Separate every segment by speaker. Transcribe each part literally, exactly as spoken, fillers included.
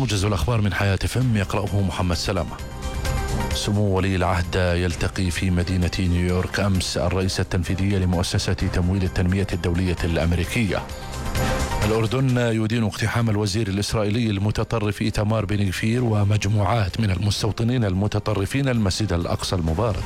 Speaker 1: موجز الأخبار من حياة فم يقرأه محمد سلامة. سمو ولي العهد يلتقي في مدينة نيويورك أمس الرئيس التنفيذي لمؤسسة تمويل التنمية الدولية الأمريكية. الأردن يدين اقتحام الوزير الإسرائيلي المتطرف إيتمار بن غفير ومجموعات من المستوطنين المتطرفين المسجد الأقصى المبارك.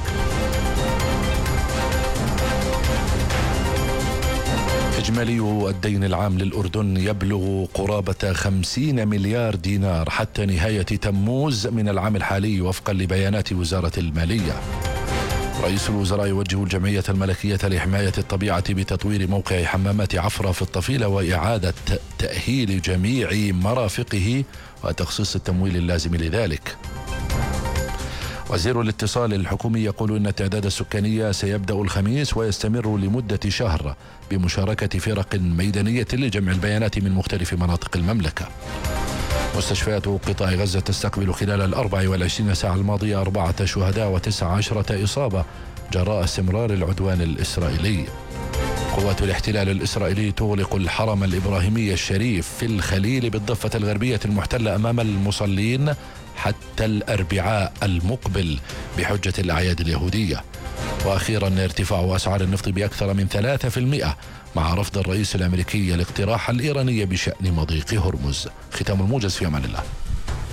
Speaker 1: إجمالي الدين العام للأردن يبلغ قرابة خمسين مليار دينار حتى نهاية تموز من العام الحالي وفقا لبيانات وزارة المالية. رئيس الوزراء يوجه الجمعية الملكية لحماية الطبيعة بتطوير موقع حمامات عفرة في الطفيلة وإعادة تأهيل جميع مرافقه وتخصيص التمويل اللازم لذلك. وزير الاتصال الحكومي يقول إن التعداد السكاني سيبدأ الخميس ويستمر لمدة شهر بمشاركة فرق ميدانية لجمع البيانات من مختلف مناطق المملكة. مستشفيات قطاع غزة تستقبل خلال الأربع والعشرين ساعة الماضية أربعة شهداء وتسع عشرة إصابة جراء استمرار العدوان الإسرائيلي. قوات الاحتلال الإسرائيلي تغلق الحرم الإبراهيمي الشريف في الخليل بالضفة الغربية المحتلة أمام المصلين حتى الأربعاء المقبل بحجة الأعياد اليهودية. وأخيرا ارتفاع أسعار النفط بأكثر من ثلاثة بالمئة مع رفض الرئيس الأمريكي الاقتراح الإيراني بشأن مضيق هرمز. ختام الموجز، في أمان الله.